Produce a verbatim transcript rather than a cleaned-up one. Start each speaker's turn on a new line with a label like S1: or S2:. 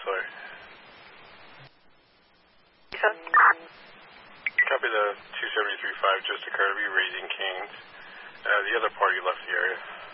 S1: sorry.
S2: So,
S1: Copy the two seventy-three five just occurred to be Raising Cane's. Uh, the other party left the area.